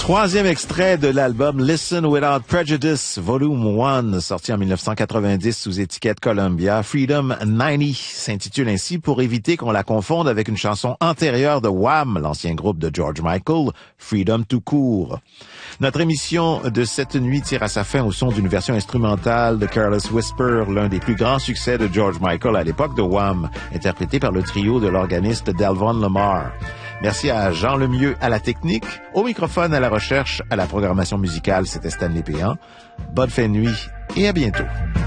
Troisième extrait de l'album Listen Without Prejudice, Volume 1, sorti en 1990 sous étiquette Columbia. Freedom 90 s'intitule ainsi pour éviter qu'on la confonde avec une chanson antérieure de Wham, l'ancien groupe de George Michael, Freedom tout court. Notre émission de cette nuit tire à sa fin au son d'une version instrumentale de Careless Whisper, l'un des plus grands succès de George Michael à l'époque de Wham, interprété par le trio de l'organiste Delvon Lamar. Merci à Jean Lemieux à la technique, au microphone, à la recherche, à la programmation musicale, c'était Stanley Péan. Bonne fin de nuit et à bientôt.